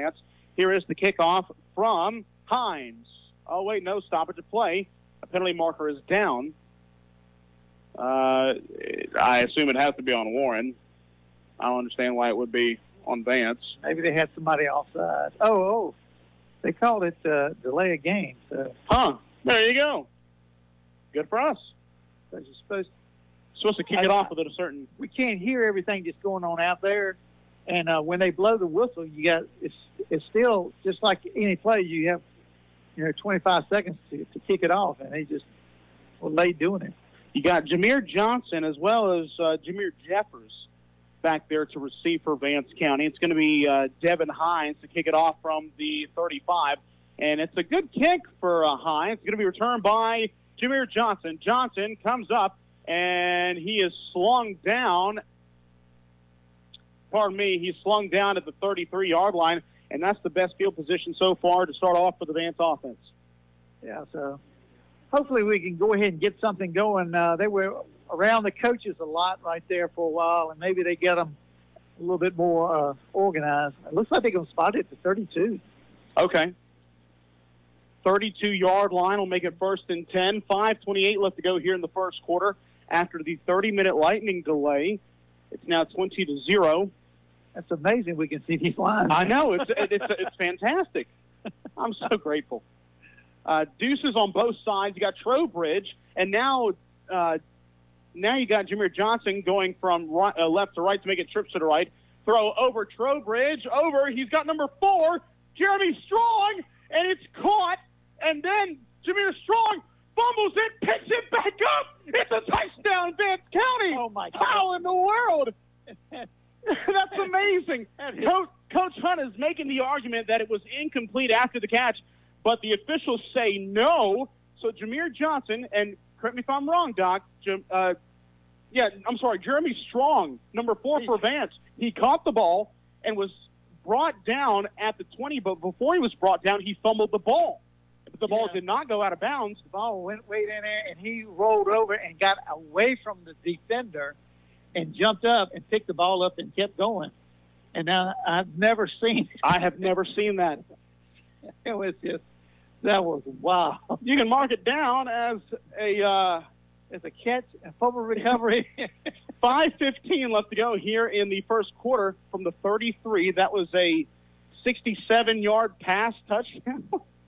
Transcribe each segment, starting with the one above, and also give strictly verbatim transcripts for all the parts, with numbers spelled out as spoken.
Vance. Here is the kickoff from Hines. Oh, wait, no, stoppage of play. A penalty marker is down. Uh, I assume it has to be on Warren. I don't understand why it would be on Vance. Maybe they had somebody offside. Oh, oh. They called it uh, delay of game. So. Huh. There you go. Good for us. Because you're supposed to, supposed to kick I, it off with a certain... We can't hear everything that's going on out there. And uh, when they blow the whistle, you got it's it's still just like any play. You have you know twenty-five seconds to, to kick it off, and they just were late doing it. You got Jameer Johnson as well as uh, Jameer Jeffers back there to receive for Vance County. It's going to be uh, Devin Hines to kick it off from the thirty-five, and it's a good kick for uh, Hines. It's going to be returned by Jameer Johnson. Johnson comes up, and he is slung down. Pardon me, he's slung down at the thirty-three-yard line, and that's the best field position so far to start off for the Vance offense. Yeah, so hopefully we can go ahead and get something going. Uh, they were around the coaches a lot right there for a while, and maybe they get them a little bit more uh, organized. It looks like they're going to spot it at the thirty-two. Okay. thirty-two-yard line will make it first and ten. five twenty-eight left to go here in the first quarter after the thirty-minute lightning delay. It's now twenty to zero. That's amazing we can see these lines. I know. It's it's it's fantastic. I'm so grateful. Uh, deuces on both sides. You got Trowbridge, and now uh, now you got Jameer Johnson going from right, uh, left to right to make it trips to the right. Throw over Trowbridge. Over. He's got number four, Jeremy Strong, and it's caught. And then Jameer Strong fumbles it, picks it back up. It's a touchdown, Vance County. Oh, my God. How in the world? That's amazing. Coach, Coach Hunt is making the argument that it was incomplete after the catch, but the officials say no. So Jameer Johnson, and correct me if I'm wrong, Doc, uh, yeah, I'm sorry, Jeremy Strong, number four for Vance, he caught the ball and was brought down at the twenty, but before he was brought down, he fumbled the ball. But the ball yeah. did not go out of bounds. The ball went way in there, and he rolled over and got away from the defender and jumped up and picked the ball up and kept going. And now I've never seen it. I have never seen that. It was just, that was wow. You can mark it down as a uh, as a catch, a fumble recovery. five fifteen left to go here in the first quarter from the thirty-three. That was a sixty-seven-yard pass touchdown.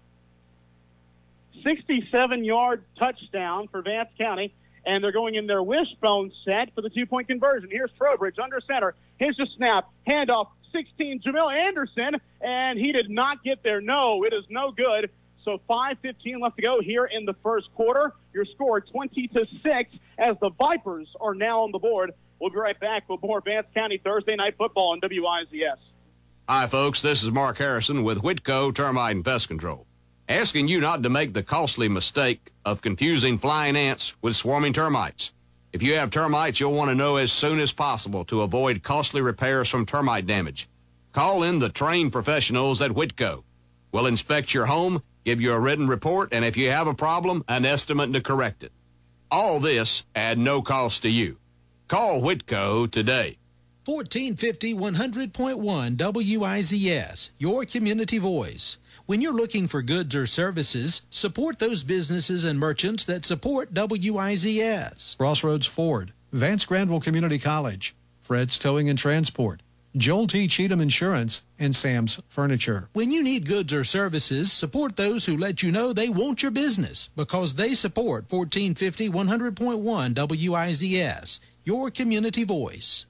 sixty-seven-yard touchdown for Vance County, and they're going in their wishbone set for the two-point conversion. Here's Trowbridge under center. Here's the snap. Handoff, sixteen, Jamil Anderson, and he did not get there. No, it is no good. So five fifteen left to go here in the first quarter. Your score twenty to six as the Vipers are now on the board. We'll be right back with more Vance County Thursday Night Football on W I Z S. Hi, folks. This is Mark Harrison with Whitco Termite and Pest Control, asking you not to make the costly mistake of confusing flying ants with swarming termites. If you have termites, you'll want to know as soon as possible to avoid costly repairs from termite damage. Call in the trained professionals at Whitco. We'll inspect your home, give you a written report, and if you have a problem, an estimate to correct it. All this at no cost to you. Call Whitco today. fourteen fifty, one hundred point one W I Z S, your community voice. When you're looking for goods or services, support those businesses and merchants that support W I Z S. Crossroads Ford, Vance Granville Community College, Fred's Towing and Transport, Joel T. Cheatham Insurance, and Sam's Furniture. When you need goods or services, support those who let you know they want your business because they support fourteen fifty, one hundred point one W I Z S, your community voice.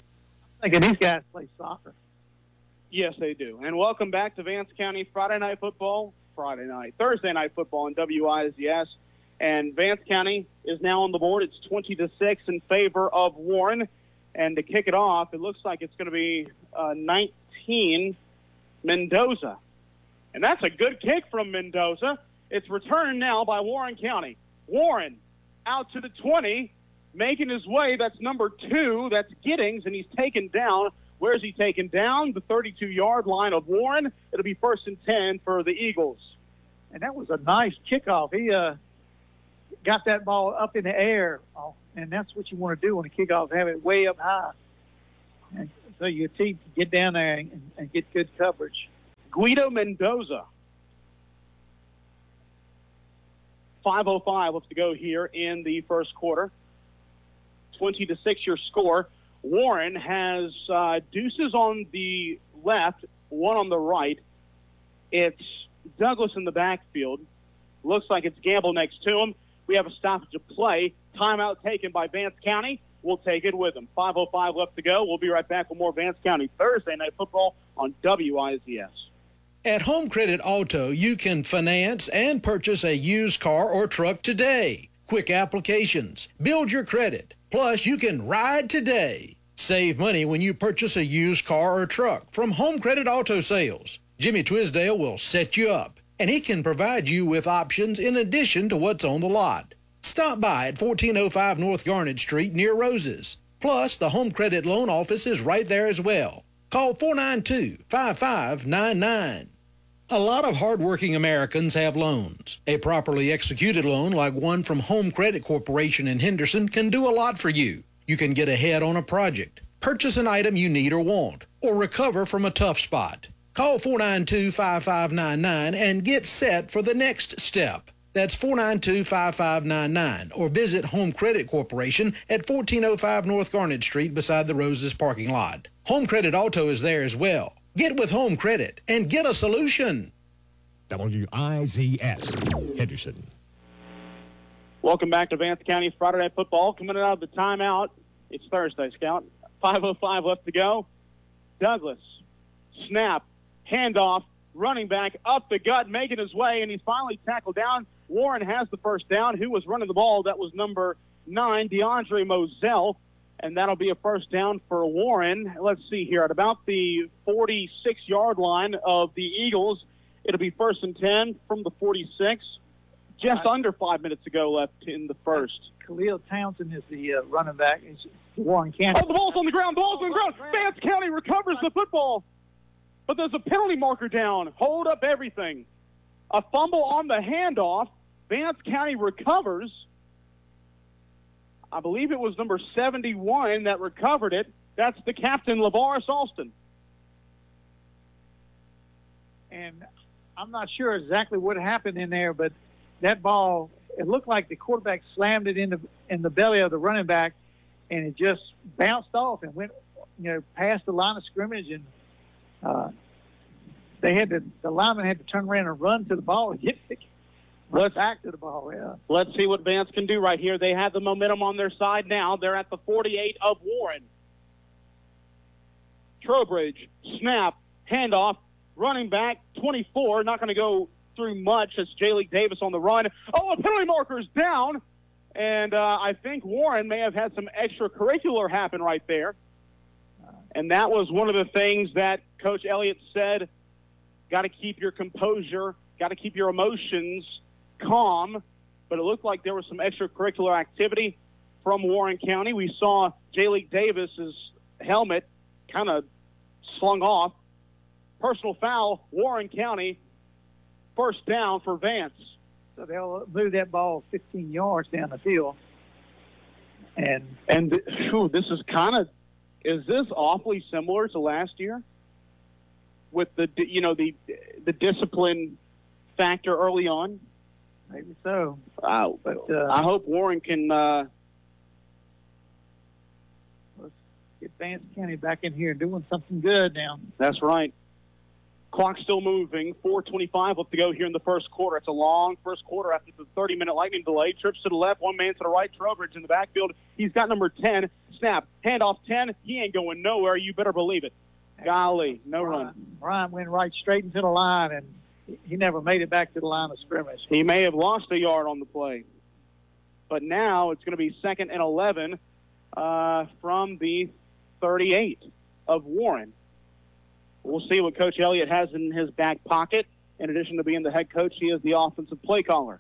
I think these guys play soccer. Yes, they do. And welcome back to Vance County Friday Night Football, Friday night, Thursday Night Football on W I Z S. And Vance County is now on the board. It's twenty to six in favor of Warren. And to kick it off, it looks like it's going to be uh, nineteen, Mendoza. And that's a good kick from Mendoza. It's returned now by Warren County. Warren out to the twenty, making his way. That's number two. That's Giddings, and he's taken down. Where's he taken down? The thirty-two-yard line of Warren. It'll be first and ten for the Eagles. And that was a nice kickoff. He uh, got that ball up in the air, and that's what you want to do on a kickoff, have it way up high. And so your team can get down there and, and get good coverage. Guido Mendoza. five oh five left to go here in the first quarter. twenty to six your score. Warren has uh, deuces on the left, one on the right. It's Douglas in the backfield. Looks like it's Gamble next to him. We have a stoppage of play. Timeout taken by Vance County. We'll take it with them. five oh five left to go. We'll be right back with more Vance County Thursday Night Football on W I Z S. At Home Credit Auto, you can finance and purchase a used car or truck today. Quick applications. Build your credit. Plus, you can ride today. Save money when you purchase a used car or truck from Home Credit Auto Sales. Jimmy Twisdale will set you up, and he can provide you with options in addition to what's on the lot. Stop by at fourteen oh five North Garnet Street near Roses. Plus, the Home Credit Loan Office is right there as well. Call four nine two, five five nine nine. A lot of hardworking Americans have loans. A properly executed loan like one from Home Credit Corporation in Henderson can do a lot for you. You can get ahead on a project, purchase an item you need or want, or recover from a tough spot. Call four nine two, five five nine nine and get set for the next step. That's four nine two, five five nine nine, or visit Home Credit Corporation at fourteen oh five North Garnet Street beside the Roses parking lot. Home Credit Auto is there as well. Get with Home Credit and get a solution. W I Z S, Henderson. Welcome back to Vance County Friday Night Football. Coming out of the timeout, it's Thursday, Scout. five oh five left to go. Douglas, snap, handoff, running back up the gut, making his way, and he's finally tackled down. Warren has the first down. Who was running the ball? That was number nine, DeAndre Moselle. And that'll be a first down for Warren. Let's see here. At about the forty-six-yard line of the Eagles, it'll be first and ten from the forty-six. Just right. Under five minutes to go left in the first. Khalil Townsend is the uh, running back. It's Warren County. Oh, the ball's on the ground. The ball's on the ground. Vance County recovers the football. But there's a penalty marker down. Hold up everything. A fumble on the handoff. Vance County recovers. I believe it was number seventy-one that recovered it. That's the captain, Lavaris Alston. And I'm not sure exactly what happened in there, but that ball, it looked like the quarterback slammed it in the in the belly of the running back, and it just bounced off and went, you know, past the line of scrimmage, and uh, they had to the lineman had to turn around and run to the ball and get it. Let's back to the ball, yeah. Let's see what Vance can do right here. They have the momentum on their side now. They're at the forty-eight of Warren. Trowbridge, snap, handoff, running back, twenty-four. Not going to go through much. It's J-League Davis on the run. Oh, a penalty marker's down. And uh, I think Warren may have had some extracurricular happen right there. And that was one of the things that Coach Elliott said, got to keep your composure, got to keep your emotions calm, but it looked like there was some extracurricular activity from Warren County. We saw J-League Davis's helmet kind of slung off. Personal foul, Warren County, first down for Vance. So they'll move that ball fifteen yards down the field. And and whew, this is kind of, is this awfully similar to last year? With the, you know, the the discipline factor early on? Maybe so. Uh, but uh, I hope Warren can uh, let's get Vance County back in here doing something good now. That's right. Clock still moving. four twenty-five left to go here in the first quarter. It's a long first quarter after the thirty-minute lightning delay. Trips to the left, one man to the right. Trowbridge in the backfield. He's got number ten. Snap. Handoff ten. He ain't going nowhere. You better believe it. Golly, no Ryan, run. Ryan went right straight into the line, and he never made it back to the line of scrimmage. He may have lost a yard on the play. But now it's going to be second and eleven uh, from the thirty-eight of Warren. We'll see what Coach Elliott has in his back pocket. In addition to being the head coach, he is the offensive play caller.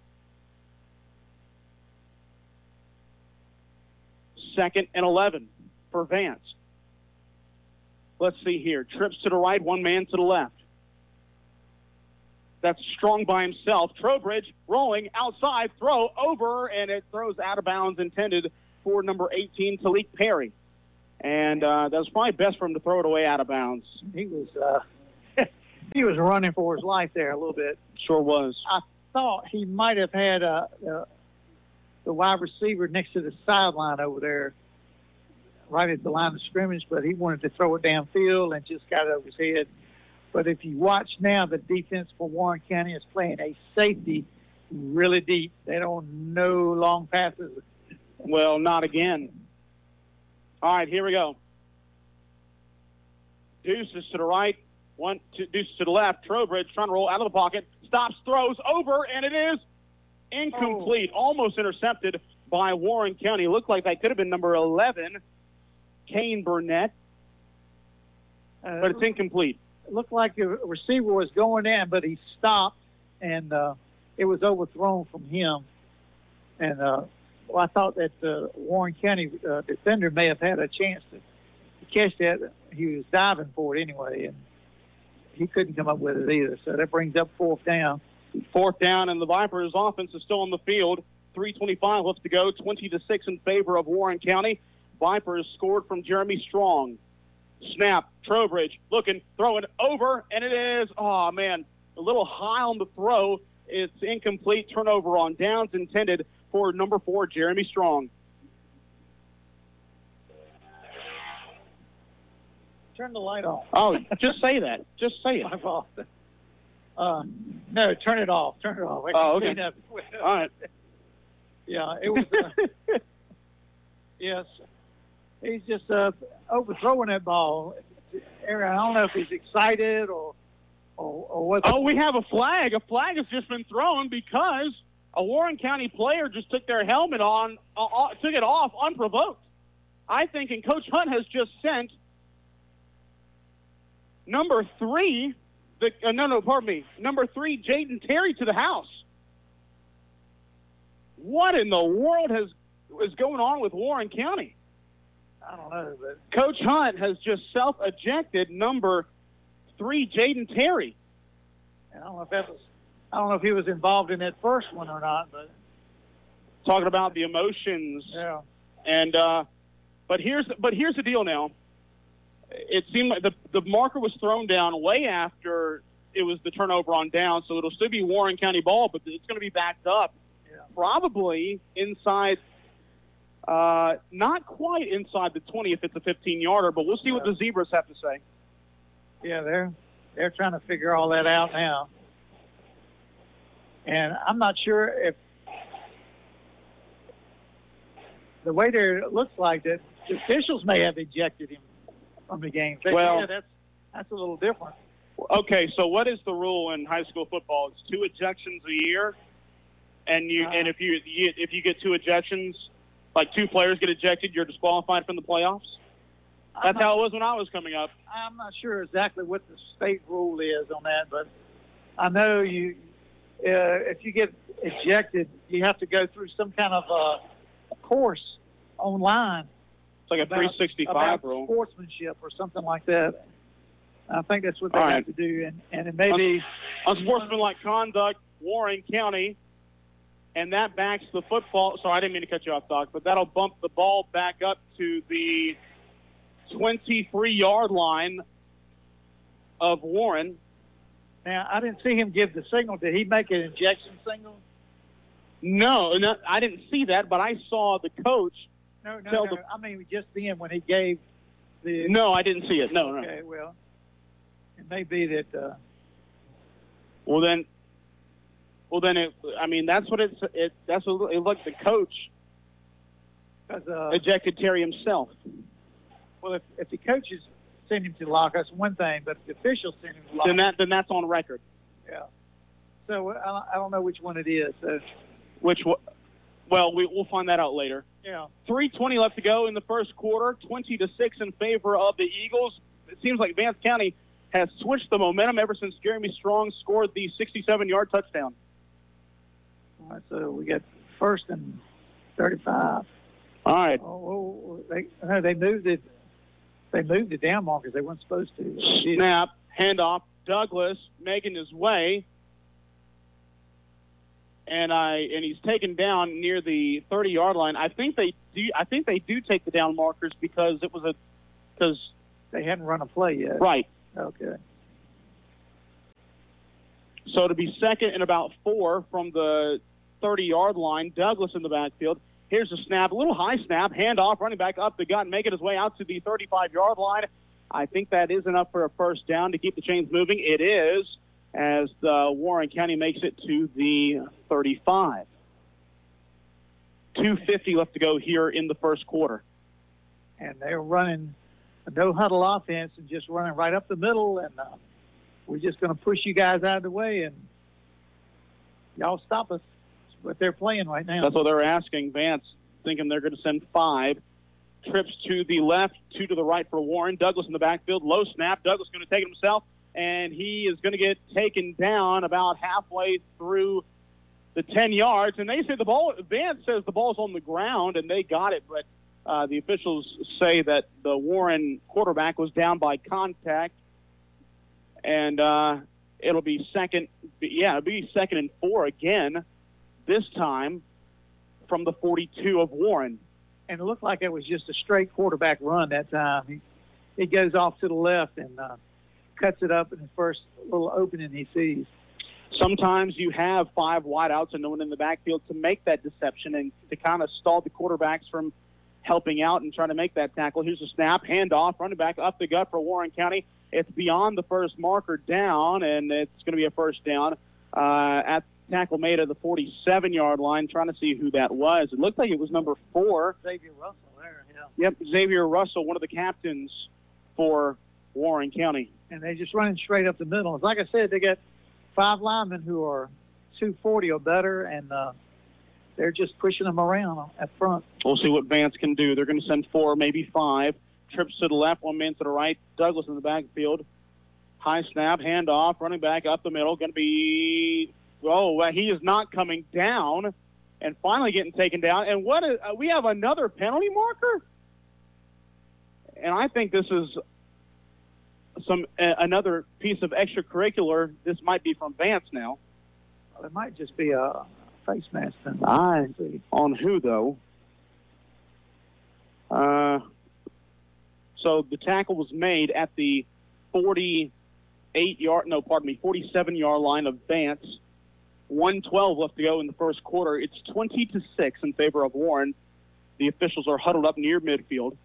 Second and eleven for Vance. Let's see here. Trips to the right, one man to the left. That's Strong by himself. Trowbridge rolling outside, throw over, and it throws out of bounds, intended for number eighteen, Talik Perry. And uh, that was probably best for him to throw it away out of bounds. He was uh, he was running for his life there a little bit. Sure was. I thought he might have had a, a, the wide receiver next to the sideline over there, right at the line of scrimmage, but he wanted to throw it downfield and just got it over his head. But if you watch now, the defense for Warren County is playing a safety really deep. They don't know long passes. Well, not again. All right, here we go. Deuces to the right, one to, Deuces to the left. Trowbridge trying to roll out of the pocket, stops, throws over, and it is incomplete. Oh. Almost intercepted by Warren County. Looked like that could have been number eleven, Kane Burnett, uh, but it's incomplete. It looked like the receiver was going in, but he stopped, and uh, it was overthrown from him. And uh, well, I thought that the uh, Warren County uh, defender may have had a chance to catch that. He was diving for it anyway, and he couldn't come up with it either. So that brings up fourth down. Fourth down, and the Vipers' offense is still on the field. three twenty-five left to go, twenty to six in favor of Warren County. Vipers scored from Jeremy Strong. Snap, Trowbridge looking, throwing over, and it is, oh, man, a little high on the throw. It's incomplete. Turnover on downs intended for number four, Jeremy Strong. Turn the light off. Oh, just say that. Just say it. My fault. Uh, no, turn it off. Turn it off. Oh, okay. All right. Yeah, it was. Uh, yes. He's just uh, overthrowing that ball. Aaron, I don't know if he's excited or or, or what. Oh, we have a flag. A flag has just been thrown because a Warren County player just took their helmet on, uh, uh, took it off unprovoked. I think, and Coach Hunt has just sent number three, the uh, no, no, pardon me, number three, Jaden Terry to the house. What in the world has is going on with Warren County? I don't know, but Coach Hunt has just self-ejected number three, Jaden Terry. I don't know if that was, I don't know if he was involved in that first one or not, but talking about the emotions. Yeah. And uh, but here's but here's the deal now. It seemed like the the marker was thrown down way after it was the turnover on down, so it'll still be Warren County ball, but it's going to be backed up, yeah. Probably inside. Uh, not quite inside the twenty if it's a fifteen-yarder, but we'll see yeah. what the Zebras have to say. Yeah, they're they're trying to figure all that out now, and I'm not sure if the way there it looks like that the officials may have ejected him from the game. But well, yeah, that's that's a little different. Okay, so what is the rule in high school football? It's two ejections a year, and you uh, and if you, you if you get two ejections. Like two players get ejected, you're disqualified from the playoffs? That's not, how it was when I was coming up. I'm not sure exactly what the state rule is on that, but I know you, uh, if you get ejected, you have to go through some kind of uh, course online. It's like a about, three sixty-five about rule. Sportsmanship or something like that. I think that's what they All have right. to do, and, and it may Un- be unsportsmanlike conduct, Warren County. And that backs the football. Sorry, I didn't mean to cut you off, Doc, but that'll bump the ball back up to the twenty-three-yard line of Warren. Now, I didn't see him give the signal. Did he make an ejection signal? No, no I didn't see that, but I saw the coach. No, no, tell no. the, I mean, just then when he gave the. No, I didn't see it. No, okay, no. Okay, well, it may be that. Uh, well, then. Well, then, it, I mean, that's what it's, it, that's what it looked like the coach uh, ejected Terry himself. Well, if, if the coaches send him to lock, that's one thing, but if the officials send him to lock. Then, that, then that's on record. Yeah. So I, I don't know which one it is. So. Which, well, we, we'll find that out later. Yeah. three twenty left to go in the first quarter, twenty to six in favor of the Eagles. It seems like Vance County has switched the momentum ever since Jeremy Strong scored the sixty-seven-yard touchdown. All right, so we got first and thirty-five. All right. Oh, they no, they moved it. They moved it down markers. They weren't supposed to. Snap, handoff. Douglas making his way, and I and he's taken down near the thirty-yard line. I think they do. I think they do take the down markers because it was a because they hadn't run a play yet. Right. Okay. So to be second and about four from the thirty-yard line, Douglas in the backfield. Here's a snap, a little high snap, handoff, running back up the gut, making his way out to the thirty-five-yard line. I think that is enough for a first down to keep the chains moving. It is, as the Warren County makes it to the thirty-five. two fifty left to go here in the first quarter. And they're running a no-huddle offense and just running right up the middle, and uh, we're just going to push you guys out of the way, and y'all stop us. That's what they're playing right now. That's what they're asking. Vance thinking they're going to send five. Trips to the left, two to the right for Warren. Douglas in the backfield, low snap. Douglas going to take it himself, and he is going to get taken down about halfway through the ten yards. And they say the ball, Vance says the ball's on the ground, and they got it, but uh, the officials say that the Warren quarterback was down by contact, and uh, it'll be second, yeah, it'll be second and four again, this time from the forty-two of Warren. And it looked like it was just a straight quarterback run that time. He, he goes off to the left and uh, cuts it up in the first little opening he sees. Sometimes you have five wideouts and no one in the backfield to make that deception and to kind of stall the quarterbacks from helping out and trying to make that tackle. Here's a snap, handoff, running back up the gut for Warren County. It's beyond the first marker down, and it's going to be a first down uh, at tackle made at the forty-seven-yard line, trying to see who that was. It looked like it was number four. Xavier Russell there, yeah. Yep, Xavier Russell, one of the captains for Warren County. And they're just running straight up the middle. Like I said, they got five linemen who are two forty or better, and uh, they're just pushing them around at front. We'll see what Vance can do. They're going to send four, maybe five. Trips to the left, one man to the right. Douglas in the backfield. High snap, handoff, running back up the middle. Going to be... Oh, well, he is not coming down, and finally getting taken down. And what is, uh, we have another penalty marker, and I think this is some uh, another piece of extracurricular. This might be from Vance now. Well, it might just be a face mask. I see. On who though? Uh, so the tackle was made at the forty-eight yard. No, pardon me, forty-seven yard line of Vance. one twelve left to go in the first quarter. It's twenty to six in favor of Warren. The officials are huddled up near midfield.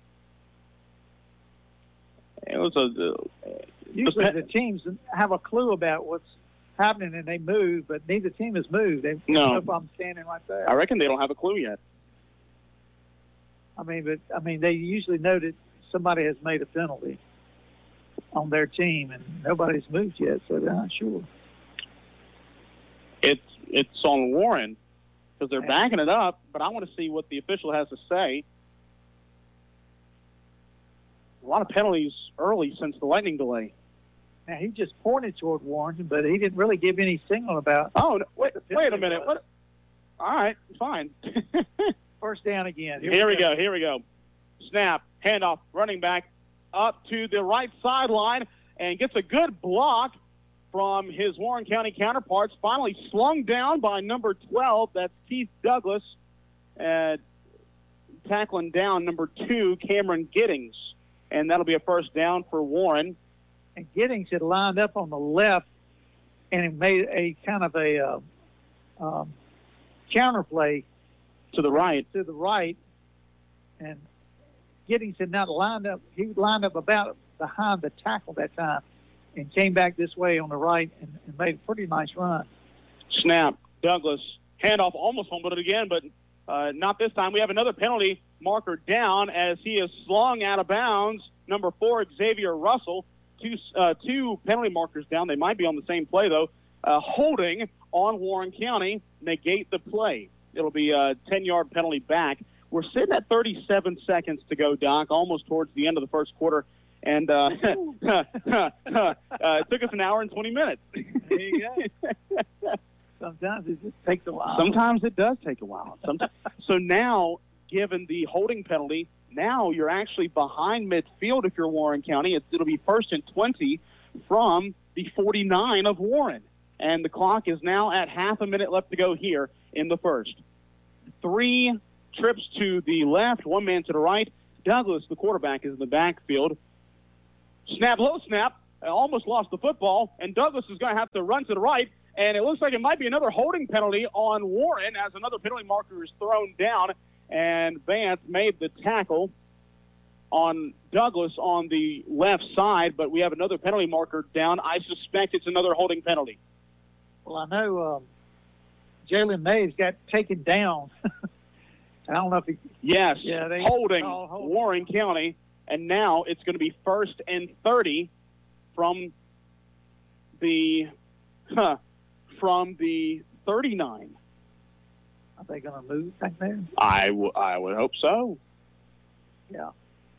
It was a. Uh, Usually the, the teams have a clue about what's happening and they move, but neither team has moved. They no. no problem standing right there. I reckon they don't have a clue yet. I mean, but I mean, they usually know that somebody has made a penalty on their team, and nobody's moved yet, so they're not sure. It's it's on Warren because they're Yeah. backing it up, but I want to see what the official has to say. A lot of penalties early since the lightning delay. Now, he just pointed toward Warren, but he didn't really give any signal about. Oh, no, wait, wait a minute. What? All right, fine. First down again. Here, here we go. go. Here we go. Snap, handoff, running back up to the right sideline and gets a good block from his Warren County counterparts. Finally slung down by number twelve. That's Keith Douglas. Uh, tackling down number two, Cameron Giddings. And that'll be a first down for Warren. And Giddings had lined up on the left and he made a kind of a uh, um, counter play to the right. To the right. And Giddings had not lined up. He lined up about behind the tackle that time and came back this way on the right and, and made a pretty nice run. Snap. Douglas. Handoff, almost fumbled it again, but uh, not this time. We have another penalty marker down as he is slung out of bounds. Number four, Xavier Russell. Two, uh, two penalty markers down. They might be on the same play, though. Uh, holding on Warren County, negate the play. It'll be a ten-yard penalty back. We're sitting at thirty-seven seconds to go, Doc, almost towards the end of the first quarter. And uh, uh, it took us an hour and twenty minutes. There you go. Sometimes it just takes a while. Sometimes it does take a while. Sometimes. So now, given the holding penalty, now you're actually behind midfield if you're Warren County. It's, it'll be first and twenty from the forty-nine of Warren. And the clock is now at half a minute left to go here in the first. Three trips to the left, one man to the right. Douglas, the quarterback, is in the backfield. Snap, low snap, almost lost the football, and Douglas is going to have to run to the right And it looks like it might be another holding penalty on Warren as another penalty marker is thrown down. And Vance made the tackle on Douglas on the left side, but we have another penalty marker down. I suspect it's another holding penalty. Well, I know um, Jalen Mays got taken down. I don't know if he... Yes, yeah, they holding, holding Warren County, and now it's going to be first and thirty from the huh, from the thirty-nine. Are they going to move back there? I, w- I would hope so. Yeah.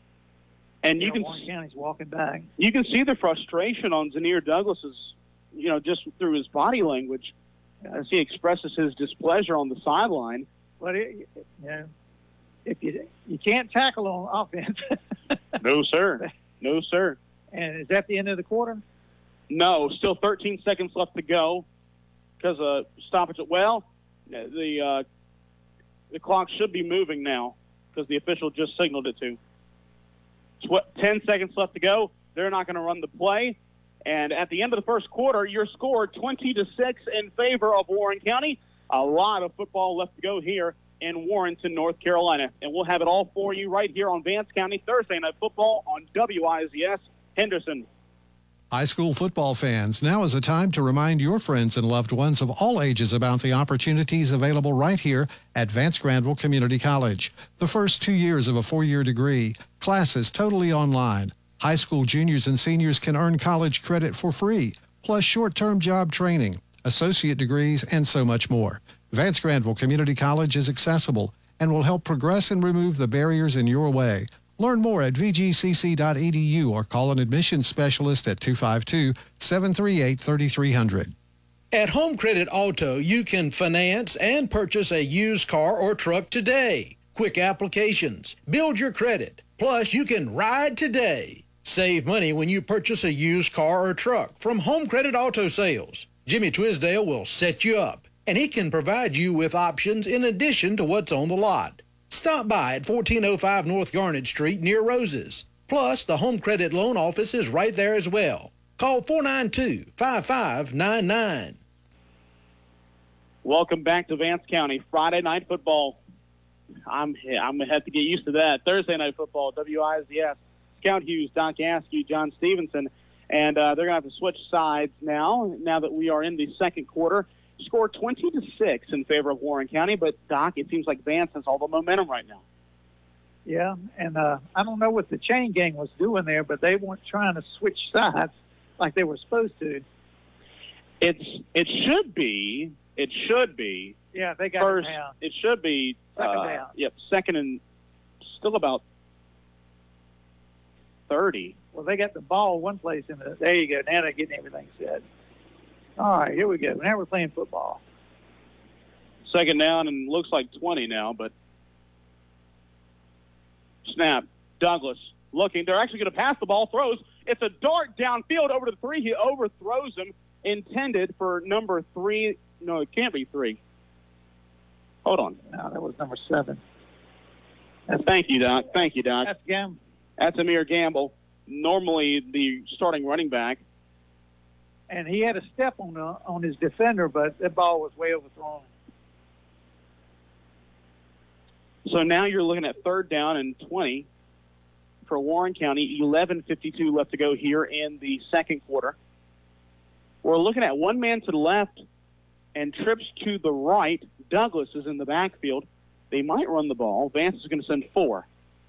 And you, you know, can Warren County's walking back. You can see the frustration on Zanier Douglas's, you know, just through his body language Yeah. as he expresses his displeasure on the sideline. But it, you know, if you you can't tackle on offense. No, sir. No, sir. And is that the end of the quarter? No, still thirteen seconds left to go because of stoppage. Well, the uh, the clock should be moving now because the official just signaled it to. Tw- ten seconds left to go. They're not going to run the play. And at the end of the first quarter, your score twenty to six in favor of Warren County. A lot of football left to go here in Warrenton, North Carolina. And we'll have it all for you right here on Vance County Thursday Night Football on W I Z S Henderson. High school football fans, now is a time to remind your friends and loved ones of all ages about the opportunities available right here at Vance Granville Community College. The first two years of a four-year degree, classes totally online. High school juniors and seniors can earn college credit for free, plus short-term job training, associate degrees, and so much more. Vance Granville Community College is accessible and will help progress and remove the barriers in your way. Learn more at v g c c dot e d u or call an admissions specialist at two five two, seven three eight, three three zero zero. At Home Credit Auto, you can finance and purchase a used car or truck today. Quick applications, build your credit, plus you can ride today. Save money when you purchase a used car or truck from Home Credit Auto Sales. Jimmy Twisdale will set you up, and he can provide you with options in addition to what's on the lot. Stop by at fourteen oh five North Garnet Street near Roses. Plus, the Home Credit Loan Office is right there as well. Call four nine two, five five nine nine. Welcome back to Vance County Friday Night Football. I'm I'm going to have to get used to that. Thursday Night Football, W I Z S. Scout Hughes, Doc Askew, John Stevenson. And uh, they're going to have to switch sides now, now that we are in the second quarter. Score twenty to six in favor of Warren County, but Doc, it seems like Vance has all the momentum right now. Yeah, and uh, I don't know what the chain gang was doing there, but they weren't trying to switch sides like they were supposed to. It's it should be it should be Yeah, they got first. it down. It should be Second uh, down. Yep, second and still about thirty. Well, they got the ball one place in the. There you go. Now they're getting everything set. All right, here we go. Now we're playing football. Second down and looks like twenty now, but snap. Douglas looking. They're actually going to pass the ball. Throws. It's a dart downfield over to the three. He overthrows him. Intended for number three. No, it can't be three. Hold on. No, that was number seven. That's, Thank you, Doc. Thank you, Doc. That's Gam. That's Amir Gamble, normally the starting running back. And he had a step on the, on his defender, but that ball was way overthrown. So now you're looking at third down and twenty for Warren County. eleven fifty-two left to go here in the second quarter. We're looking at one man to the left and trips to the right. Douglas is in the backfield. They might run the ball. Vance is going to send four.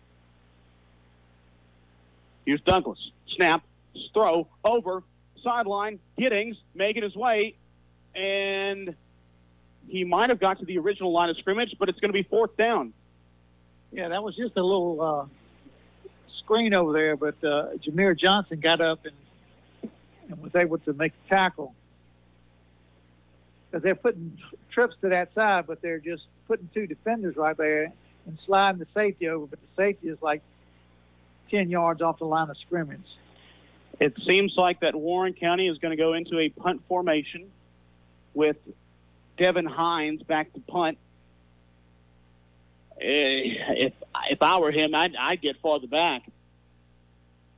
Here's Douglas. Snap, throw, over, sideline, Giddings making his way, and he might have got to the original line of scrimmage, but it's going to be fourth down. Yeah, that was just a little uh, screen over there, but uh, Jameer Johnson got up and, and was able to make the tackle. Because they're putting trips to that side, but they're just putting two defenders right there and sliding the safety over, but the safety is like ten yards off the line of scrimmage. It seems like that Warren County is going to go into a punt formation with Devin Hines back to punt. If if I were him, I'd, I'd get farther back.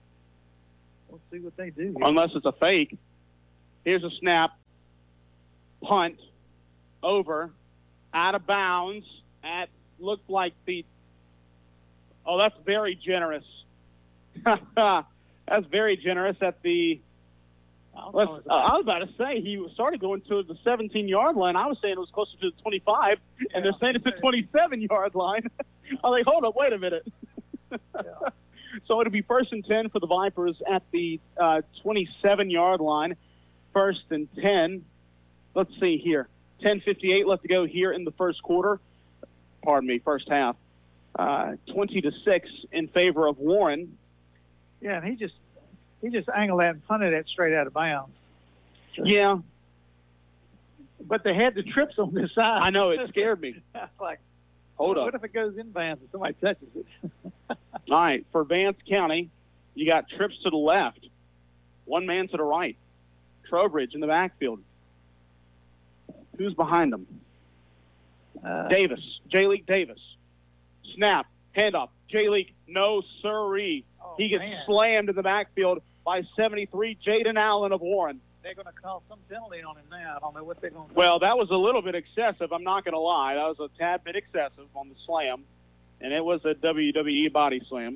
We'll see what they do here. Unless it's a fake. Here's a snap. punt over, out of bounds at, looked like the, oh, that's very generous. That's very generous at the, let's, uh, I was about to say he started going to the seventeen-yard line. I was saying it was closer to the twenty-five, yeah, and they're saying it's the twenty-seven-yard line. I'm like, hold up, wait a minute. Yeah. So it'll be first and ten for the Vipers at the uh, twenty-seven-yard line, first and ten. Let's see here. ten fifty-eight left to go here in the first quarter. Pardon me, first half. Uh, twenty to six in favor of Warren. Yeah, and he just he just angled that and punted that straight out of bounds. So, yeah. But they had the trips on this side. I know, it scared me. I was like, hold what up. What if it goes in bounds and somebody touches it? All right, for Vance County, you got trips to the left, one man to the right. Trowbridge in the backfield. Who's behind them? Uh, Davis, J-League Davis. Snap, handoff, J-League, no siree. Oh, he gets man. slammed in the backfield by seventy-three, Jaden Allen of Warren. They're going to call some penalty on him now. I don't know what they're going to do. Well, that was a little bit excessive. I'm not going to lie. That was a tad bit excessive on the slam, and it was a W W E body slam.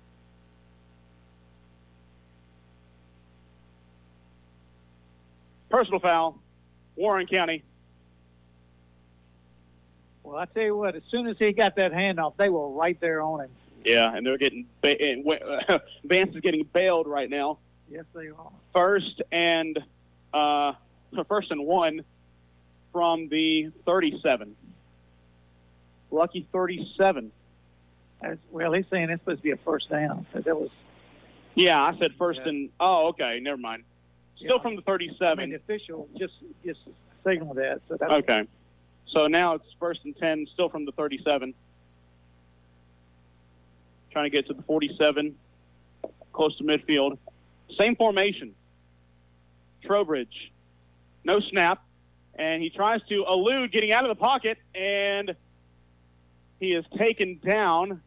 Personal foul, Warren County. Well, I tell you what, as soon as he got that handoff, they were right there on him. Yeah, and they're getting ba- and uh, Vance is getting bailed right now. Yes, they are. First and uh, first and one from the thirty-seven. Lucky thirty-seven. As, well, he's saying it's supposed to be a first down. So that was. Yeah, I said first yeah. and. Oh, okay, never mind. Still yeah. from the I thirty-seven. mean, the official just just signaled that. So that's okay. So now it's first and ten, still from the thirty-seven. Trying to get to the forty-seven, close to midfield. Same formation. Trowbridge, no snap, and he tries to elude getting out of the pocket, and he is taken down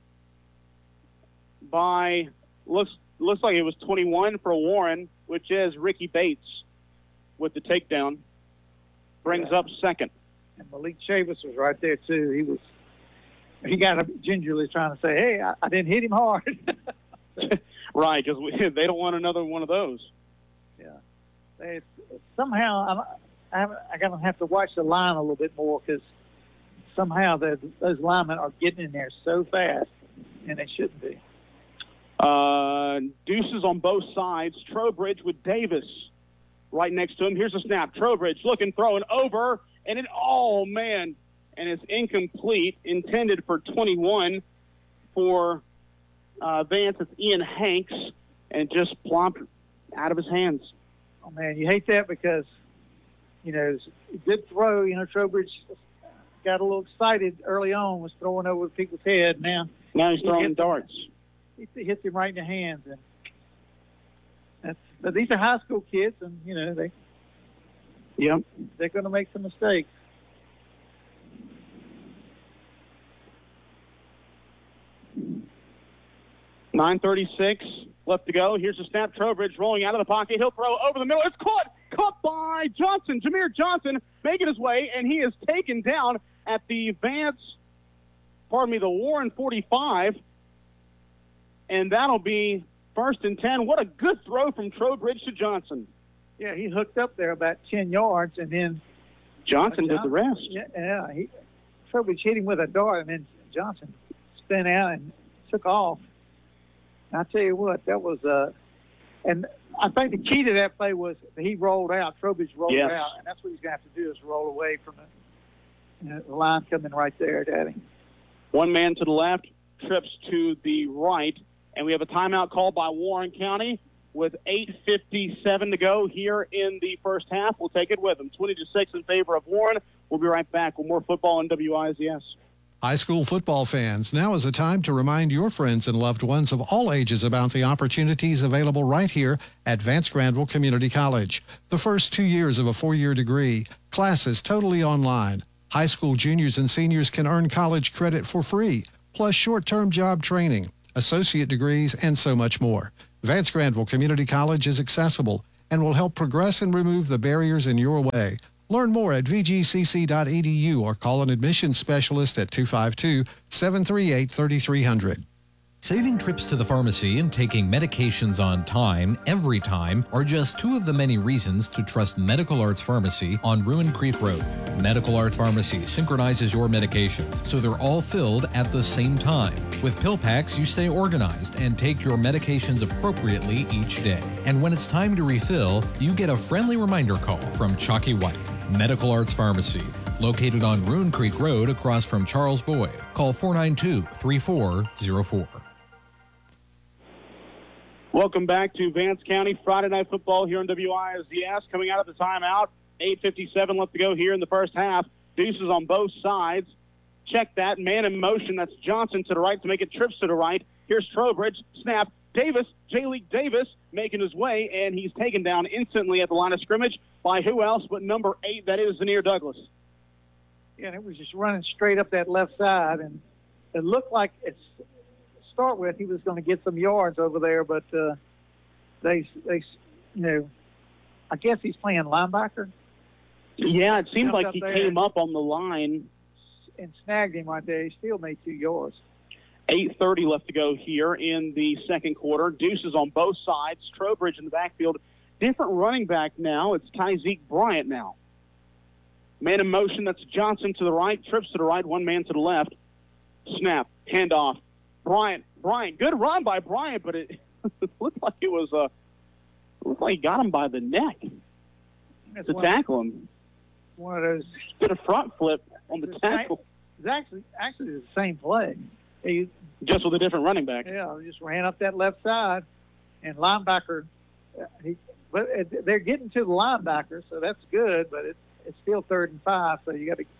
by, looks looks like it was twenty-one for Warren, which is Ricky Bates with the takedown. Brings yeah. up second. And Malik Chavis was right there, too. He was, he got up gingerly trying to say, hey, I, I didn't hit him hard. Right, because they don't want another one of those. Yeah. They, somehow, I'm, I haven't, I got to have to watch the line a little bit more because somehow the, those linemen are getting in there so fast, and they shouldn't be. Uh, deuces on both sides. Trowbridge with Davis right next to him. Here's a snap. Trowbridge looking, throwing over, and it, oh, man, and it's incomplete, intended for twenty-one for uh, Vance. It's Ian Hanks, and just plopped out of his hands. Oh, man, you hate that because, you know, it's a good throw. You know, Trowbridge got a little excited early on, was throwing over people's head. Now, now he's he throwing hits darts. Him, he hits him right in the hands. And that's, but these are high school kids, and, you know, they, yep. they're going to make some mistakes. nine thirty-six left to go. Here's a snap. Trowbridge rolling out of the pocket. He'll throw over the middle. It's caught. Caught by Johnson. Jameer Johnson making his way, and he is taken down at the Vance, pardon me, the Warren forty-five. And that'll be first and ten. What a good throw from Trowbridge to Johnson. Yeah, he hooked up there about ten yards, and then Johnson did the rest. Yeah, yeah. He, Trowbridge hit him with a dart, and then Johnson spun out and took off. And I tell you what, that was uh, and I think the key to that play was he rolled out. Trowbridge rolled yes. out, and that's what he's going to have to do is roll away from the, you know, the line coming right there at him. One man to the left, trips to the right, and we have a timeout called by Warren County with eight fifty-seven to go here in the first half. We'll take it with them. twenty to six in favor of Warren. We'll be right back with more football on W I Z S. High school football fans, now is the time to remind your friends and loved ones of all ages about the opportunities available right here at Vance Granville Community College. The first two years of a four-year degree, classes totally online. High school juniors and seniors can earn college credit for free, plus short-term job training, associate degrees, and so much more. Vance Granville Community College is accessible and will help progress and remove the barriers in your way. Learn more at v g c c dot e d u or call an admissions specialist at two five two, seven three eight, three three zero zero. Saving trips to the pharmacy and taking medications on time, every time, are just two of the many reasons to trust Medical Arts Pharmacy on Ruin Creek Road. Medical Arts Pharmacy synchronizes your medications so they're all filled at the same time. With pill packs, you stay organized and take your medications appropriately each day. And when it's time to refill, you get a friendly reminder call from Chalky White. Medical Arts Pharmacy, located on Ruin Creek Road across from Charles Boyd. Call four nine two, three four zero four. Welcome back to Vance County Friday Night Football here on W I S D S. Coming out of the timeout, eight fifty-seven left to go here in the first half. Deuces on both sides. Check that. Man in motion. That's Johnson to the right to make it trips to the right. Here's Trowbridge. Snap. Davis, J-League Davis, making his way, and he's taken down instantly at the line of scrimmage by who else but number eight, that is Zanier Douglas. Yeah, and it was just running straight up that left side, and it looked like it's start with he was going to get some yards over there, but uh, they, they, you know, I guess he's playing linebacker. Yeah, it seemed like he there came up on the line and snagged him right there. He still made two yards. eight thirty left to go here in the second quarter. Deuces on both sides. Trowbridge in the backfield. Different running back now. It's Tyzeek Bryant now. Man in motion. That's Johnson to the right. Trips to the right. One man to the left. Snap. Handoff. Bryant. Bryant. Good run by Bryant, but it, it looked like it was a. Uh, looked like he got him by the neck That's to one, tackle him. One of those. Did a front flip on the tackle. It's actually actually the same play. He, just with a different running back. Yeah, he just ran up that left side, and linebacker. He, but it, they're getting to the linebacker, so that's good. But it's it's still third and five, so you got to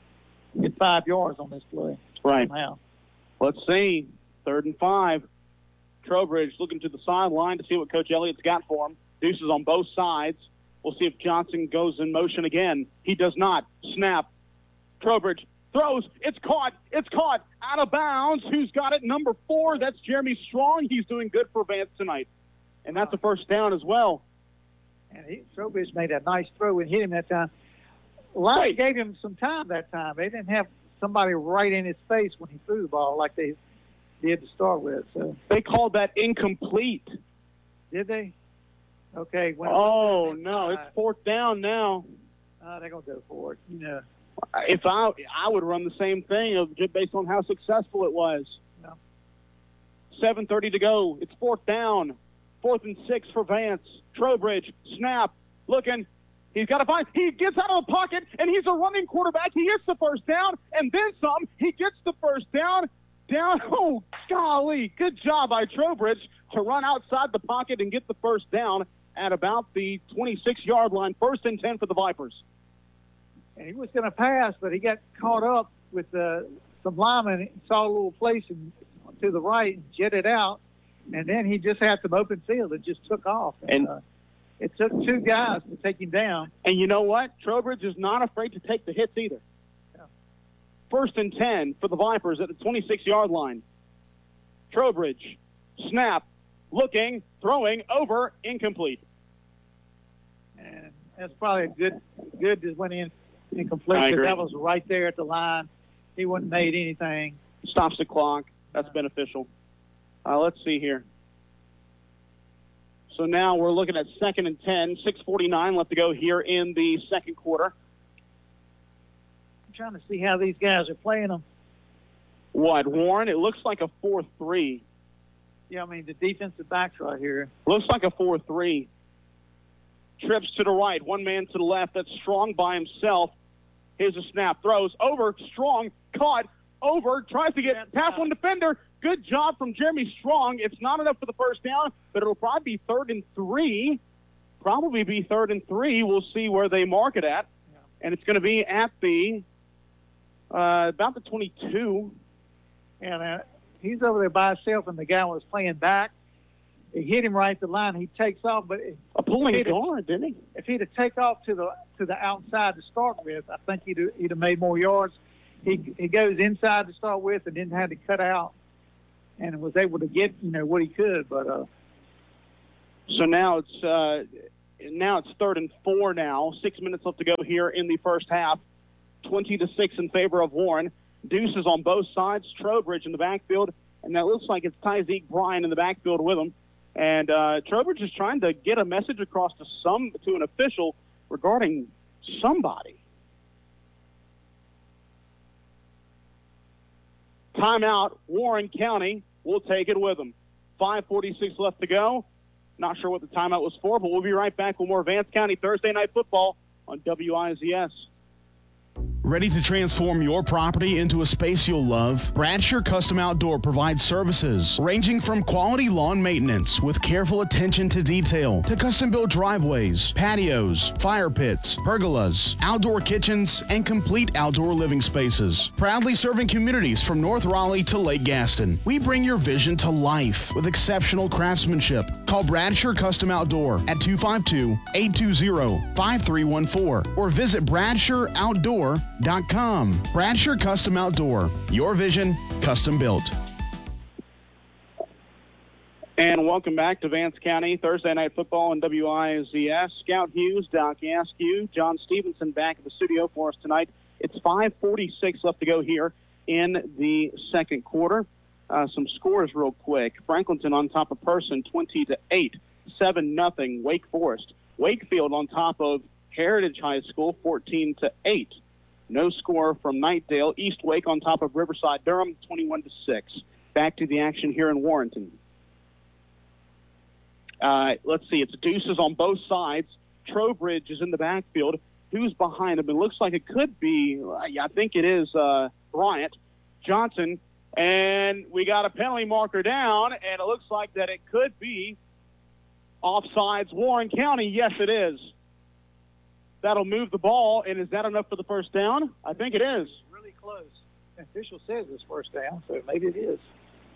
get five yards on this play. Right. Now, let's see. Third and five. Trowbridge looking to the sideline to see what Coach Elliott's got for him. Deuces on both sides. We'll see if Johnson goes in motion again. He does not. Snap. Trowbridge throws. It's caught. It's caught. Out of bounds. Who's got it? Number four. That's Jeremy Strong. He's doing good for Vance tonight. And that's a first down as well. And he, Trowbridge made a nice throw and hit him that time. Lions right. gave him some time that time. They didn't have somebody right in his face when he threw the ball like they did to start with. So they called that incomplete. Did they? Okay. When oh, no. It's fourth down now. Uh, they're going to go for it. You know. If I I would run the same thing of just based on how successful it was. No. seven thirty to go. It's fourth down. Fourth and six for Vance. Trowbridge, snap, looking. He's got to find. He gets out of the pocket, and he's a running quarterback. He gets the first down, and then some. He gets the first down. Down. Oh, golly. Good job by Trowbridge to run outside the pocket and get the first down at about the twenty-six-yard line. First and ten for the Vipers. And he was going to pass, but he got caught up with uh, some linemen and saw a little place in, to the right and jetted out. And then he just had some open field and just took off. And, and uh, it took two guys to take him down. And you know what? Trowbridge is not afraid to take the hits either. Yeah. First and ten for the Vipers at the twenty-six-yard line. Trowbridge, snap, looking, throwing, over, incomplete. And that's probably a good, good just went in. Incomplete, because that was right there at the line. He wouldn't have made anything. Stops the clock. That's beneficial. Uh, let's see here. So now we're looking at second and ten, six forty-nine left to go here in the second quarter. I'm trying to see how these guys are playing them. What, Warren? It looks like a four three. Yeah, I mean, the defensive backs right here. Looks like a four three. Trips to the right, one man to the left. That's Strong by himself. Here's a snap. Throws over. Strong. Caught. Over. Tries to get past one defender. Good job from Jeremy Strong. It's not enough for the first down, but it'll probably be third and three. Probably be third and three. We'll see where they mark it at. Yeah. And it's going to be at the, uh, about the twenty-two. And uh, he's over there by himself, and the guy was playing back. He hit him right at the line. He takes off, but a pulling guard, didn't he? If he'd have taken off to the to the outside to start with, I think he'd have, he'd have made more yards. He he goes inside to start with, and then had to cut out, and was able to get you know what he could. But uh, so now it's uh, now it's third and four now. Six minutes left to go here in the first half. twenty to six in favor of Warren. Deuces on both sides. Trowbridge in the backfield, and that looks like it's Tyzeek Bryan in the backfield with him. And uh, Trowbridge is trying to get a message across to some to an official regarding somebody. Timeout. Warren County will take it with them. five forty-six left to go. Not sure what the timeout was for, but we'll be right back with more Vance County Thursday Night Football on W I Z S. Ready to transform your property into a space you'll love? Bradsher Custom Outdoor provides services ranging from quality lawn maintenance with careful attention to detail to custom-built driveways, patios, fire pits, pergolas, outdoor kitchens, and complete outdoor living spaces. Proudly serving communities from North Raleigh to Lake Gaston, we bring your vision to life with exceptional craftsmanship. Call Bradsher Custom Outdoor at two five two, eight two zero, five three one four or visit bradsher outdoor dot com. Bradsher Custom Outdoor. Your vision, custom built. And welcome back to Vance County Thursday Night Football on W I Z S. Scout Hughes, Doc Askew, John Stevenson back at the studio for us tonight. It's five forty-six left to go here in the second quarter. Uh, some scores real quick. Franklinton on top of Person, twenty to eight, seven nothing. Wake Forest. Wakefield on top of Heritage High School, fourteen to eight. No score from Knightdale. East Wake on top of Riverside Durham, twenty-one to six. Back to the action here in Warrenton. Uh, let's see. It's deuces on both sides. Trowbridge is in the backfield. Who's behind him? It looks like it could be, I think it is uh, Bryant Johnson. And we got a penalty marker down, and it looks like that it could be offsides Warren County. Yes, it is. That'll move the ball, and is that enough for the first down? I think it is. Really close. The official says it's first down, so maybe it is.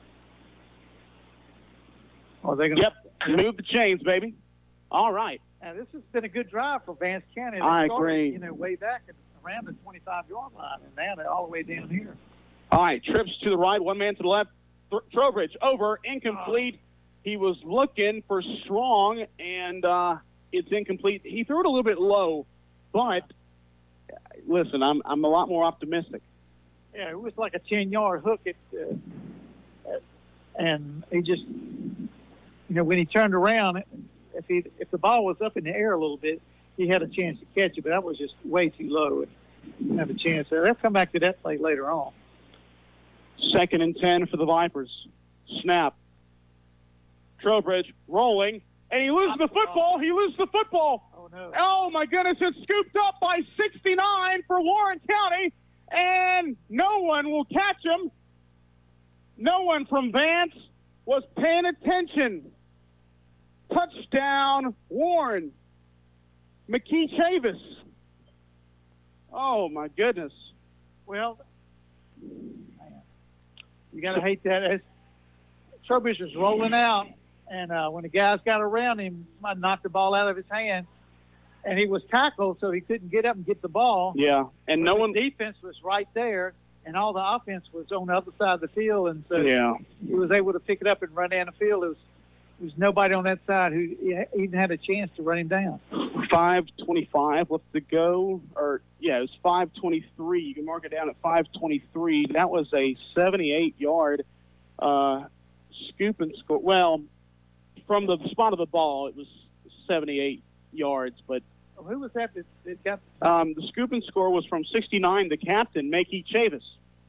Oh, they're gonna. Yep, move the chains, baby. All right. Now, this has been a good drive for Vance County. They I started, agree. You know, way back at, around the twenty-five-yard line, and now they're all the way down here. All right, trips to the right, one man to the left. Th- Trowbridge over, incomplete. Oh. He was looking for Strong, and uh, it's incomplete. He threw it a little bit low. But, listen, I'm I'm a lot more optimistic. Yeah, it was like a ten-yard hook. At, uh, and he just, you know, when he turned around, if he if the ball was up in the air a little bit, he had a chance to catch it. But that was just way too low. He didn't have a chance there. They'll come back to that play later on. Second and ten for the Vipers. Snap. Trowbridge rolling. And he loses the football. He loses the football. Oh, no. Oh, my goodness. It's scooped up by sixty-nine for Warren County. And no one will catch him. No one from Vance was paying attention. Touchdown, Warren. McKee Chavis. Oh, my goodness. Well, man, you got to hate that. As Trowbridge was rolling out. And uh, when the guys got around him, somebody knocked the ball out of his hand, and he was tackled, so he couldn't get up and get the ball. Yeah, and but no one. The defense was right there, and all the offense was on the other side of the field, and so yeah. he was able to pick it up and run down the field. It was, there was nobody on that side who even had a chance to run him down. five twenty-five left to go, or yeah, it was five twenty-three. You can mark it down at five twenty-three. That was a seventy-eight-yard uh, scoop and score. Well. From the spot of the ball, it was seventy-eight yards. But well, who was that that, that got? Um, the scoop and score was from sixty-nine, the captain, McKee Chavis.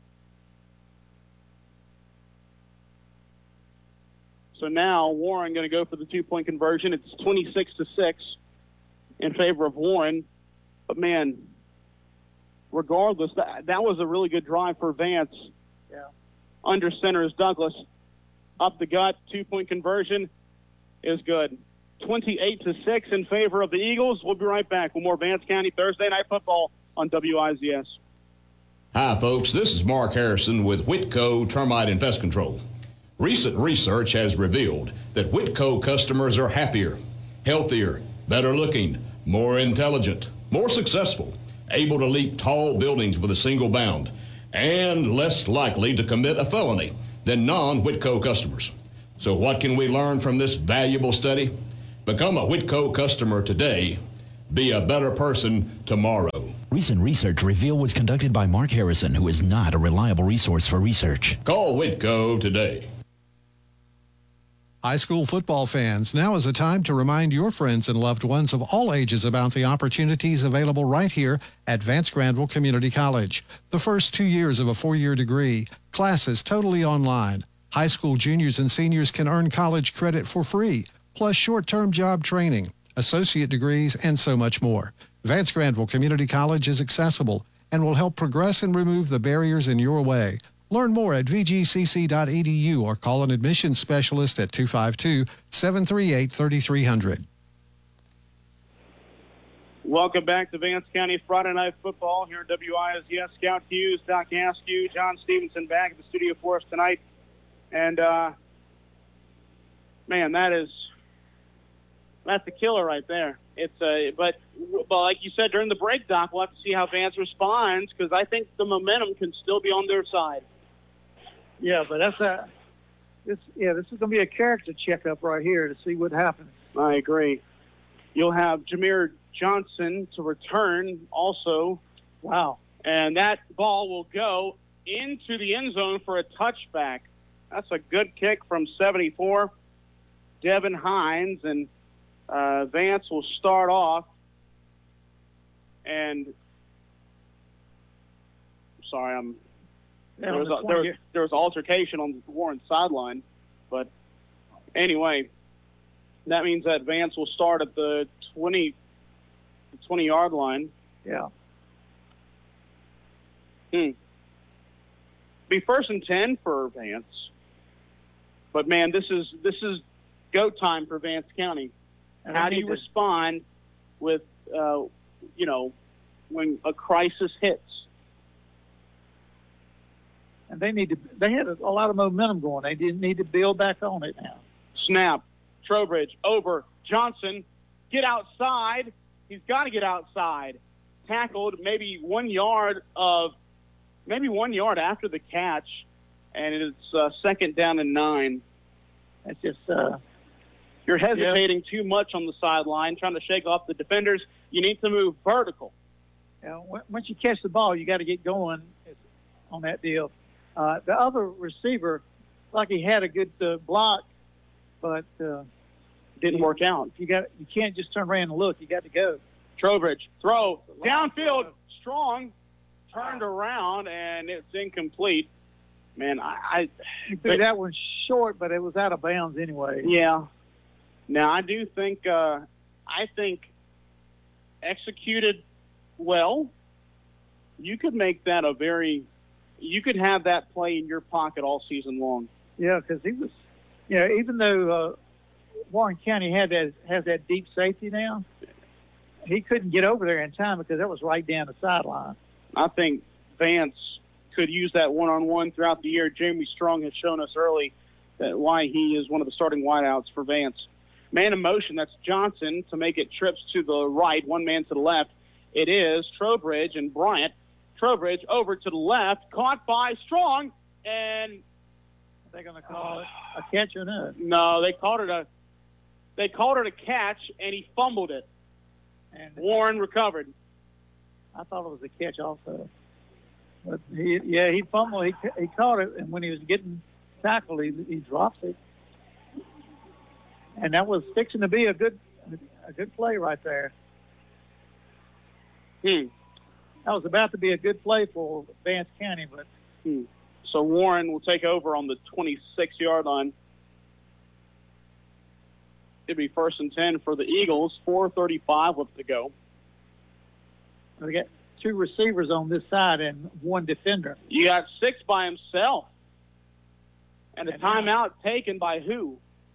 So now Warren going to go for the two-point conversion. It's twenty-six to six in favor of Warren. But, man, regardless, that, that was a really good drive for Vance. Yeah. Under center is Douglas. Up the gut, two-point conversion is good. twenty-eight to six in favor of the Eagles. We'll be right back with more Vance County Thursday Night Football on W I Z S. Hi, folks. This is Mark Harrison with Whitco Termite and Pest Control. Recent research has revealed that Whitco customers are happier, healthier, better looking, more intelligent, more successful, able to leap tall buildings with a single bound, and less likely to commit a felony than non-Whitco customers. So what can we learn from this valuable study? Become a Whitco customer today. Be a better person tomorrow. Recent research reveal was conducted by Mark Harrison, who is not a reliable resource for research. Call Whitco today. High school football fans, now is the time to remind your friends and loved ones of all ages about the opportunities available right here at Vance Granville Community College. The first two years of a four-year degree, classes totally online. High school juniors and seniors can earn college credit for free, plus short-term job training, associate degrees, and so much more. Vance Granville Community College is accessible and will help progress and remove the barriers in your way. Learn more at v g c c dot e d u or call an admissions specialist at two five two, seven three eight, three three zero zero. Welcome back to Vance County Friday Night Football here at W I S S. Scout Hughes, Doc Askew, John Stevenson back at the studio for us tonight. And, uh, man, that is that's a killer right there. It's a, but, but like you said during the break, Doc, we'll have to see how Vance responds because I think the momentum can still be on their side. Yeah, but that's a this. Yeah, this is going to be a character checkup right here to see what happens. I agree. You'll have Jameer Johnson to return also. Wow. And that ball will go into the end zone for a touchback. That's a good kick from seventy-four, Devin Hines, and uh, Vance will start off. And sorry, I'm. Yeah, there, was a, there, was, there was altercation on Warren's sideline. But anyway, that means that Vance will start at the twenty, twenty-yard line. Yeah. Hmm. Be first and ten for Vance. But, man, this is this is go time for Vance County. And how do you to... respond with, uh, you know, when a crisis hits? And they need to. They had a, a lot of momentum going. They didn't need to build back on it now. Snap. Trowbridge over Johnson. Get outside. He's got to get outside. Tackled maybe one yard of, maybe one yard after the catch, and it's uh, second down and nine. That's just. Uh, You're hesitating yeah. too much on the sideline, trying to shake off the defenders. You need to move vertical. You know, once you catch the ball, you got to get going on that deal. Uh, the other receiver, like he had a good uh, block, but uh, didn't you, work out. You got you can't just turn around and look. You got to go. Trowbridge throw downfield, strong, turned around and it's incomplete. Man, I, I you threw that one short, but it was out of bounds anyway. Yeah. Now I do think uh, I think executed well, you could make that a very. You could have that play in your pocket all season long. Yeah, because he was, you know, even though uh, Warren County had that has that deep safety now, he couldn't get over there in time because that was right down the sideline. I think Vance could use that one-on-one throughout the year. Jamie Strong has shown us early that why he is one of the starting wideouts for Vance. Man in motion, that's Johnson to make it trips to the right, one man to the left. It is Trowbridge and Bryant. Trowbridge over to the left, caught by Strong, and are they going to call it a catch or not? No, they called it a they called it a catch, and he fumbled it. And Warren recovered. I thought it was a catch also, but he yeah he fumbled. He he caught it, and when he was getting tackled, he he drops it, and that was fixing to be a good a good play right there. Hmm. That was about to be a good play for Vance County, but hmm. So Warren will take over on the twenty-six-yard line. It'd be first and ten for the Eagles. four thirty-five left to go. We got two receivers on this side and one defender. You got six by himself. And a timeout taken by who?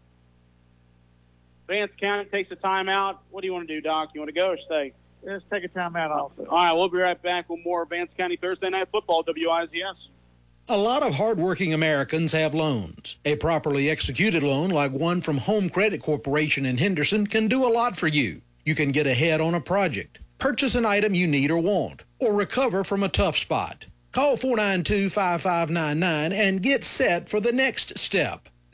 Vance County takes a timeout. What do you want to do, Doc? You want to go or stay? Let's take a timeout also. All right, we'll be right back with more Vance County Thursday Night Football, W I Z S. A lot of hardworking Americans have loans. A properly executed loan like one from Home Credit Corporation in Henderson can do a lot for you. You can get ahead on a project, purchase an item you need or want, or recover from a tough spot. Call four nine two, five five nine nine and get set for the next step.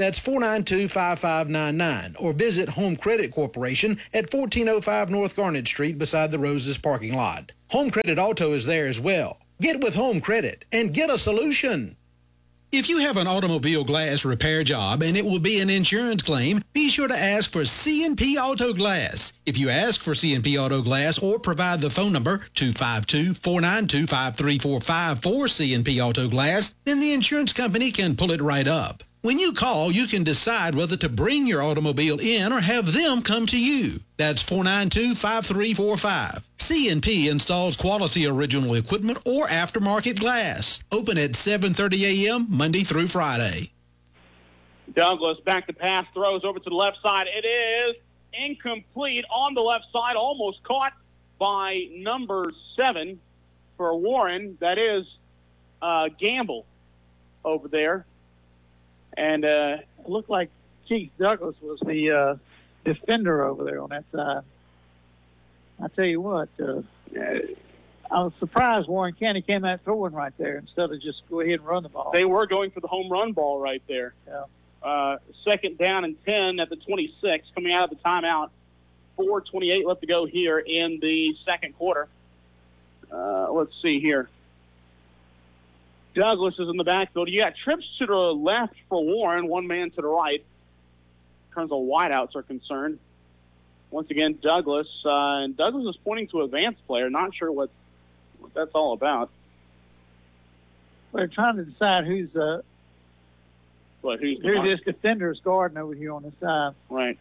That's four nine two, five five nine nine. Or visit Home Credit Corporation at fourteen oh five North Garnet Street beside the Roses parking lot. Home Credit Auto is there as well. Get with Home Credit and get a solution. If you have an automobile glass repair job and it will be an insurance claim, be sure to ask for C and P Auto Glass. If you ask for C and P Auto Glass or provide the phone number two five two, four nine two, five three four five for C and P Auto Glass, then the insurance company can pull it right up. When you call, you can decide whether to bring your automobile in or have them come to you. That's four nine two, five three four five. C and P installs quality original equipment or aftermarket glass. Open at seven thirty a.m. Monday through Friday. Douglas back to pass, throws over to the left side. It is incomplete on the left side, almost caught by number seven for Warren. That is uh, Gamble over there. And uh, it looked like Keith Douglas was the uh, defender over there on that side. I tell you what, uh, I was surprised Warren County came out throwing right there instead of just go ahead and run the ball. They were going for the home run ball right there. Yeah. Uh, second down and ten at the twenty-six, coming out of the timeout. four twenty-eight left to go here in the second quarter. Uh, let's see here. Douglas is in the backfield. You got trips to the left for Warren, one man to the right. In terms of wideouts are concerned. Once again, Douglas. Uh, and Douglas is pointing to a Vance player. Not sure what, what that's all about. They're trying to decide who's uh, what, who's who this defender is guarding over here on the side. Right.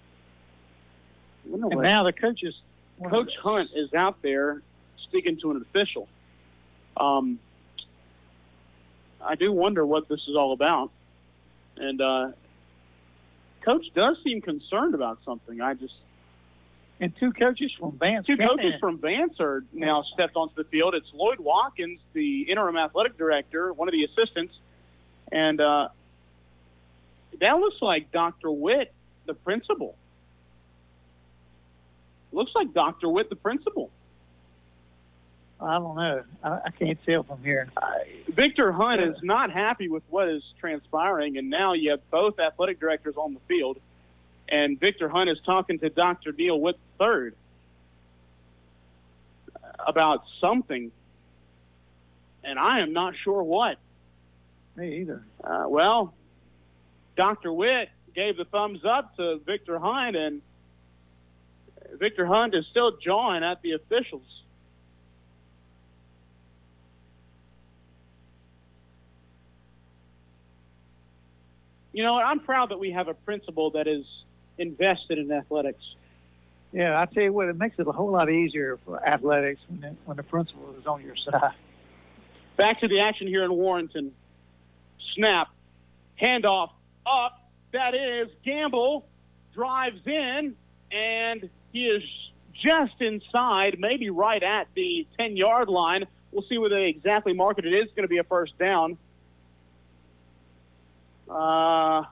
And now the coaches. Coach Hunt is out there speaking to an official. Um, I do wonder what this is all about. And uh, Coach does seem concerned about something. I just And two coaches from Vance. Two coaches from Vance are now stepped onto the field. It's Lloyd Watkins, the interim athletic director, one of the assistants. And uh, that looks like Doctor Witt, the principal. Looks like Doctor Witt, the principal. I don't know. I, I can't tell from here. Uh, Victor Hunt is not happy with what is transpiring, and now you have both athletic directors on the field, and Victor Hunt is talking to Doctor Neil Witt the third about something, and I am not sure what. Me either. Uh, well, Doctor Witt gave the thumbs up to Victor Hunt, and Victor Hunt is still jawing at the officials. You know what? I'm proud that we have a principal that is invested in athletics. Yeah, I tell you what, it makes it a whole lot easier for athletics when the, when the principal is on your side. Back to the action here in Warrenton. Snap. Handoff up. That is Gamble. Drives in, and he is just inside, maybe right at the ten-yard line. We'll see where they exactly mark it. It is going to be a first down. Uh,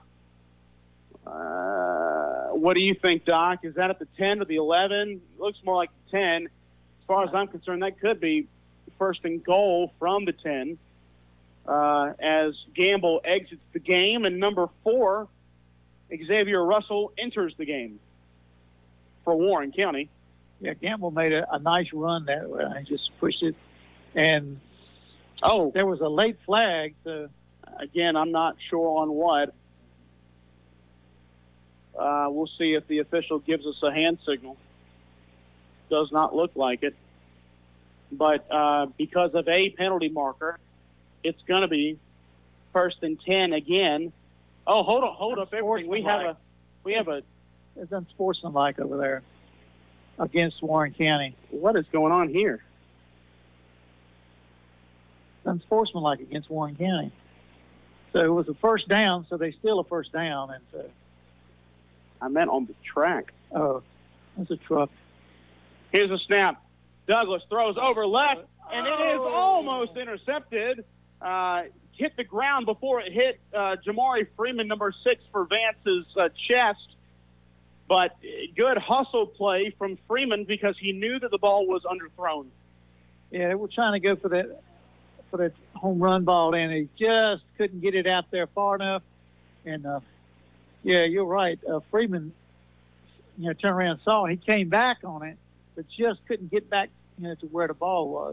uh, what do you think, Doc? Is that at the ten or the eleven? It looks more like the ten. As far as I'm concerned, that could be first and goal from the ten uh, as Gamble exits the game. And number four, Xavier Russell, enters the game for Warren County. Yeah, Gamble made a, a nice run that way. He just pushed it. And oh, there was a late flag, so... Again, I'm not sure on what. Uh, we'll see if the official gives us a hand signal. Does not look like it. But uh, because of a penalty marker, it's going to be first and ten again. Oh, hold on, hold up everything. We have a, we have a. It's unsportsmanlike over there against Warren County. What is going on here? It's unsportsmanlike against Warren County. So it was a first down, so they steal a first down. And so I meant on the track. Oh, that's a truck. Here's a snap. Douglas throws over left, and it is almost intercepted. Uh, hit the ground before it hit uh, Jamari Freeman, number six, for Vance's uh, chest. But good hustle play from Freeman because he knew that the ball was underthrown. Yeah, they were trying to go for that for that home run ball, and he just couldn't get it out there far enough. And uh, Yeah, you're right. Uh, Freeman, you know, turned around and saw it. He came back on it, but just couldn't get back, you know, to where the ball was.